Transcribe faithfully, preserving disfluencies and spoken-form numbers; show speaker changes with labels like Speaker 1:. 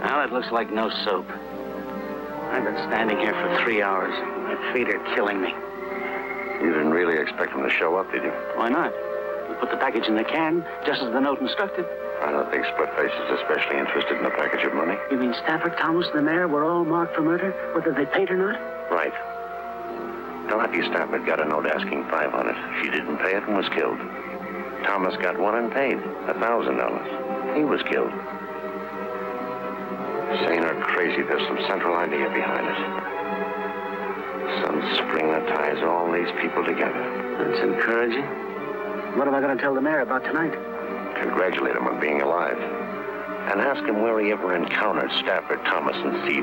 Speaker 1: Well, that looks like no soap. I've been standing here for three hours. My feet are killing me.
Speaker 2: You didn't really expect him to show up, did you?
Speaker 1: Why not? We put the package in the can, just as the note instructed.
Speaker 2: I don't think Split-Face is especially interested in a package of money.
Speaker 1: You mean Stafford, Thomas, and the mayor were all marked for murder, whether they paid or not?
Speaker 2: Right. Dorothy Stafford got a note asking five hundred. She didn't pay it and was killed. Thomas got one and paid a thousand dollars. He was killed. Sane or crazy, there's some central idea behind it. Some spring that ties all these people together.
Speaker 1: That's encouraging. What am I going to tell the mayor about tonight?
Speaker 2: Congratulate him on being alive. And ask him where he ever encountered Stafford, Thomas, and Steve.